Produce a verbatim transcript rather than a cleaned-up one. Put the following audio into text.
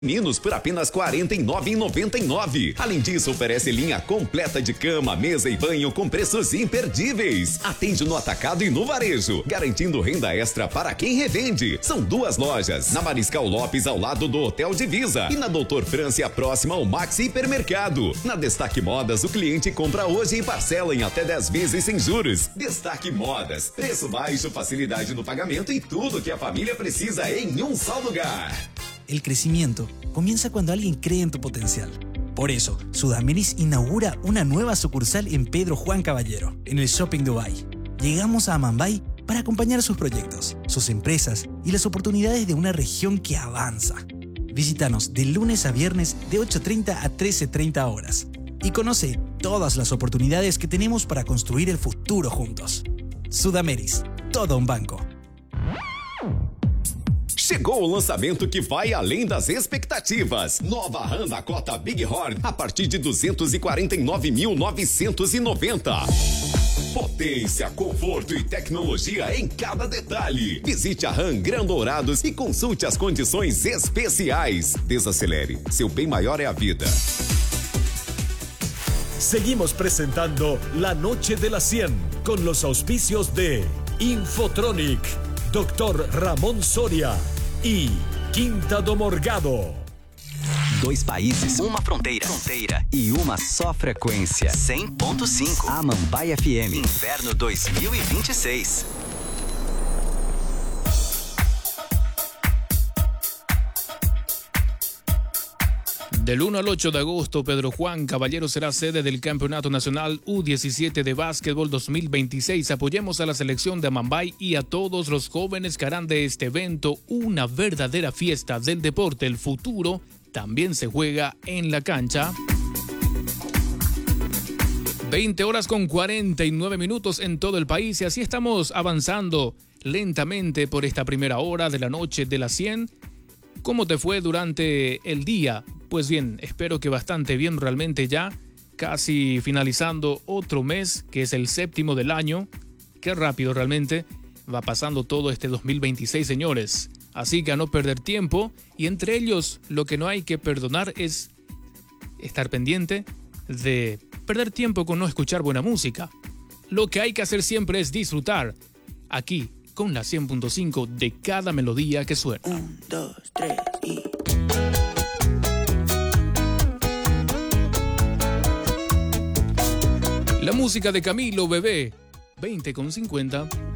Meninos por apenas quarenta e nove reais e noventa e nove centavos. Além disso, oferece linha completa de cama, mesa e banho com preços imperdíveis. Atende no atacado e no varejo, garantindo renda extra para quem revende. São duas lojas, na Mariscal Lopes, ao lado do Hotel Divisa, e na Doutor França, próxima ao Maxi Hipermercado. Na Destaque Modas, o cliente compra hoje e parcela em até dez vezes sem juros. Destaque Modas, preço baixo, facilidade no pagamento e tudo que a família precisa em um só lugar. El crecimiento comienza cuando alguien cree en tu potencial. Por eso, Sudameris inaugura una nueva sucursal en Pedro Juan Caballero, en el Shopping Dubai. Llegamos a Amambay para acompañar sus proyectos, sus empresas y las oportunidades de una región que avanza. Visítanos de lunes a viernes de ocho treinta a trece treinta horas y conoce todas las oportunidades que tenemos para construir el futuro juntos. Sudameris, todo un banco. Chegou o lançamento que vai além das expectativas. Nova Ram Dakota Big Horn a partir de duzentos e quarenta e nove mil novecentos e noventa. Potência, conforto e tecnologia em cada detalhe. Visite a Ram Gran Dourados e consulte as condições especiais. Desacelere, seu bem maior é a vida. Seguimos presentando La Noche de las cien con los auspicios de Infotronic, Doctor Ramón Soria e Quinta do Morgado. Dois países, uma fronteira, fronteira e uma só frequência. cem ponto cinco. Amambay F M. Inverno dois mil e vinte e seis. Del uno al ocho de agosto, Pedro Juan Caballero será sede del Campeonato Nacional U diecisiete de Básquetbol dos mil veintiséis. Apoyemos a la selección de Amambay y a todos los jóvenes que harán de este evento una verdadera fiesta del deporte. El futuro también se juega en la cancha. veinte horas con cuarenta y nueve minutos en todo el país y así estamos avanzando lentamente por esta primera hora de la noche de las cien. ¿Cómo te fue durante el día? Pues bien, espero que bastante bien realmente ya, casi finalizando otro mes, que es el séptimo del año. Qué rápido realmente va pasando todo este dos mil veintiséis, señores. Así que a no perder tiempo, y entre ellos lo que no hay que perdonar es estar pendiente de perder tiempo con no escuchar buena música. Lo que hay que hacer siempre es disfrutar, aquí con la cien punto cinco de cada melodía que suena. Un, dos, tres y... La música de Camilo Bebé, veinte con cincuenta.